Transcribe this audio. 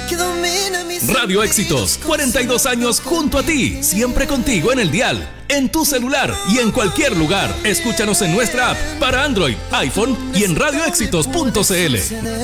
Radio Éxitos, 42 años junto a ti, siempre contigo en el dial, en tu celular y en cualquier lugar. Escúchanos en nuestra app para Android, iPhone y en radioéxitos.cl.